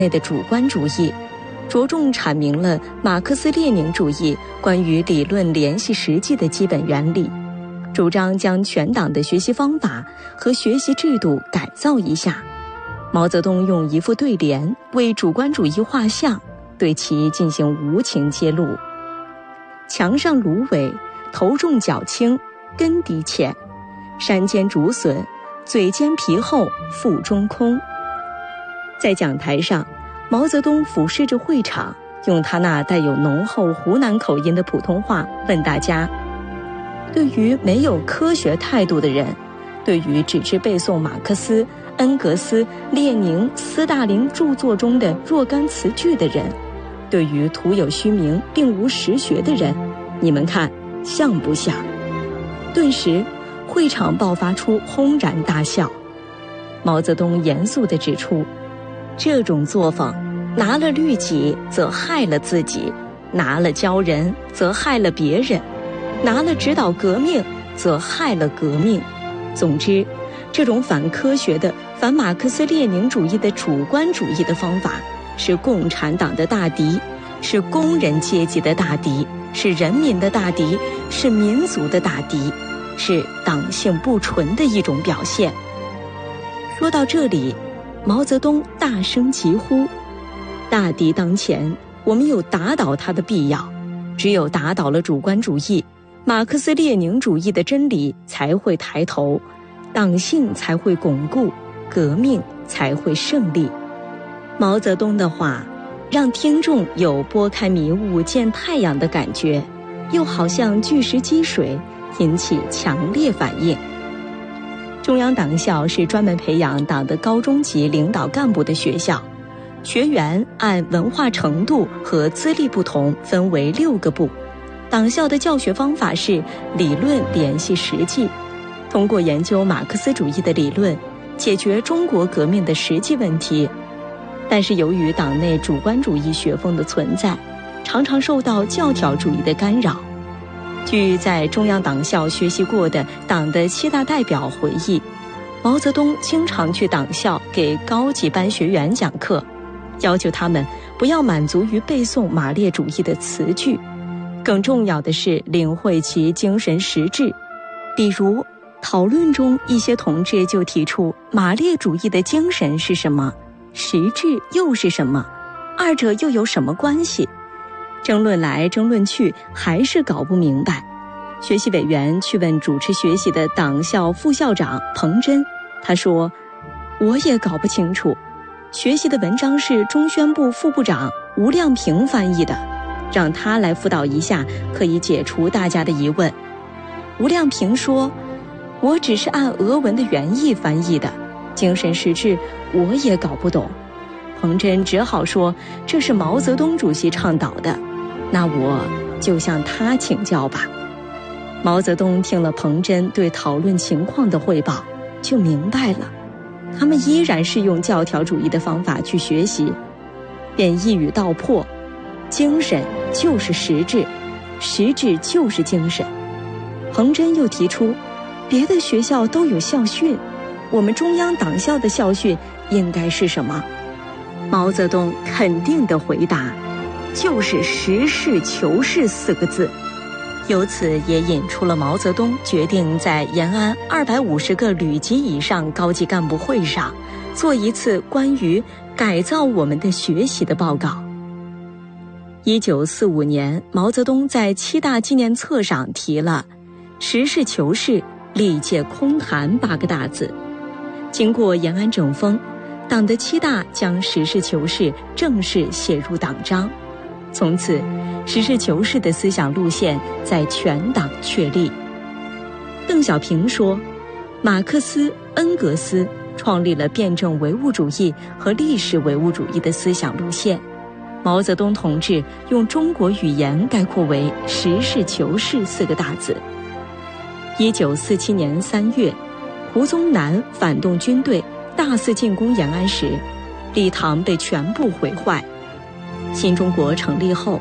内的主观主义，着重阐明了马克思列宁主义关于理论联系实际的基本原理，主张将全党的学习方法和学习制度改造一下。毛泽东用一副对联为主观主义画像，对其进行无情揭露：墙上芦苇，头重脚轻，根底浅；山间竹笋，嘴尖皮厚，腹中空。在讲台上，毛泽东俯视着会场，用他那带有浓厚湖南口音的普通话问大家：对于没有科学态度的人，对于只知背诵马克思、恩格斯、列宁、斯大林著作中的若干词句的人，对于徒有虚名并无实学的人，你们看像不像？顿时会场爆发出轰然大笑。毛泽东严肃地指出，这种作风拿了律己则害了自己，拿了教人则害了别人，拿了指导革命则害了革命。总之，这种反科学的、反马克思列宁主义的主观主义的方法，是共产党的大敌，是工人阶级的大敌，是人民的大敌，是民族的大敌，是党性不纯的一种表现。说到这里，毛泽东大声疾呼：大敌当前，我们有打倒他的必要，只有打倒了主观主义，马克思列宁主义的真理才会抬头，党性才会巩固，革命才会胜利。毛泽东的话让听众有拨开迷雾见太阳的感觉，又好像巨石击水，引起强烈反应。中央党校是专门培养党的高中级领导干部的学校，学员按文化程度和资历不同分为6个部。党校的教学方法是理论联系实际，通过研究马克思主义的理论，解决中国革命的实际问题。但是由于党内主观主义学风的存在，常常受到教条主义的干扰。据在中央党校学习过的党的7大代表回忆，毛泽东经常去党校给高级班学员讲课，要求他们不要满足于背诵马列主义的词句，更重要的是领会其精神实质。比如讨论中，一些同志就提出马列主义的精神是什么，实质又是什么，二者又有什么关系？争论来争论去，还是搞不明白。学习委员去问主持学习的党校副校长彭真，他说：我也搞不清楚，学习的文章是中宣部副部长吴亮平翻译的，让他来辅导一下，可以解除大家的疑问。吴亮平说：我只是按俄文的原意翻译的，精神实质我也搞不懂。彭真只好说这是毛泽东主席倡导的，那我就向他请教吧。毛泽东听了彭真对讨论情况的汇报，就明白了，他们依然是用教条主义的方法去学习，便一语道破：精神就是实质，实质就是精神。彭真又提出，别的学校都有校训，我们中央党校的校训应该是什么？毛泽东肯定地回答，就是实事求是4个字。由此也引出了毛泽东决定在延安250个旅级以上高级干部会上做一次关于改造我们的学习的报告。1945年，毛泽东在7大纪念册上提了实事求是，历届空谈8个大字。经过延安整风，党的7大将实事求是正式写入党章，从此实事求是的思想路线在全党确立。邓小平说，马克思、恩格斯创立了辩证唯物主义和历史唯物主义的思想路线，毛泽东同志用中国语言概括为实事求是4个大字。1947年3月，胡宗南反动军队大肆进攻延安时，礼堂被全部毁坏。新中国成立后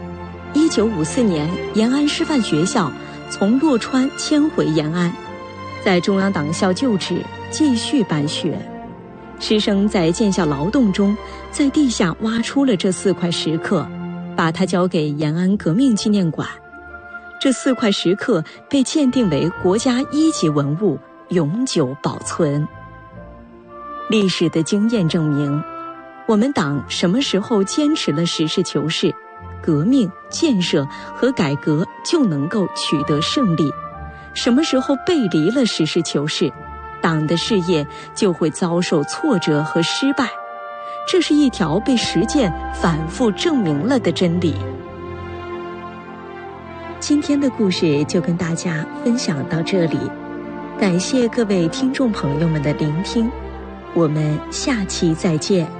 ，1954年延安师范学校从洛川迁回延安，在中央党校就职，继续办学。 师生在建校劳动中，在地下挖出了这4块石刻，把它交给延安革命纪念馆。这4块石刻被鉴定为国家1级文物，永久保存。历史的经验证明，我们党什么时候坚持了实事求是，革命、建设和改革就能够取得胜利；什么时候背离了实事求是，党的事业就会遭受挫折和失败。这是一条被实践反复证明了的真理。今天的故事就跟大家分享到这里，感谢各位听众朋友们的聆听，我们下期再见。